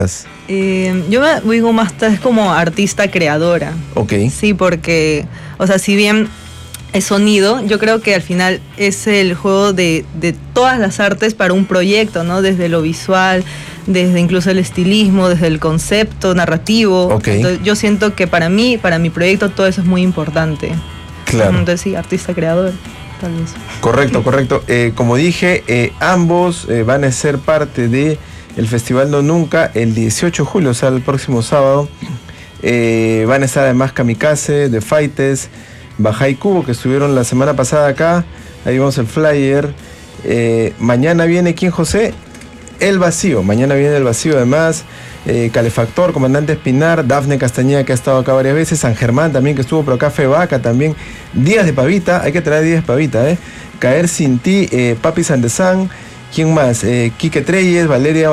Yo me digo más tal vez como artista creadora. Ok. Sí, porque, o sea, si bien es sonido, yo creo que al final es el juego de todas las artes para un proyecto, ¿no? Desde lo visual, desde incluso el estilismo, desde el concepto narrativo. Ok. Entonces, yo siento que para mí, para mi proyecto, todo eso es muy importante. Claro. Entonces sí, artista creador, tal vez. Correcto, correcto. Como dije, ambos van a ser parte de el Festival No Nunca el 18 de julio, o sea, el próximo sábado. Van a estar además Kamikaze, The Fighters, Baja y Cubo, que estuvieron la semana pasada acá. Ahí vemos el flyer. Mañana viene, ¿quién, José? El Vacío. Mañana viene El Vacío además. Calefactor, Comandante Espinar, Dafne Castañeda, que ha estado acá varias veces, San Germán también, que estuvo por acá, Fevaca también, Díaz de Pavita, hay que traer Díaz de Pavita, Caer Sin Ti, Papi Sandesán, ¿quién más? Quique Treyes, Valeria